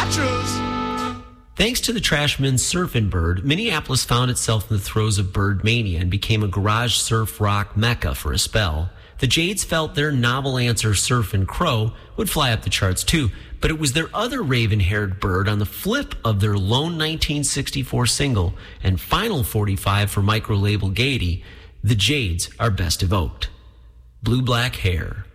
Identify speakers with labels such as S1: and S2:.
S1: Thanks to the Trashmen's Surfin' Bird, Minneapolis found itself in the throes of bird mania and became a garage surf rock mecca for a spell. The Jades felt their novel answer, Surfin' Crow, would fly up the charts too, but it was their other raven-haired bird on the flip of their lone 1964 single and final 45 for micro-label Gaiety, The Jades Are Best Evoked. Blue Black Hair.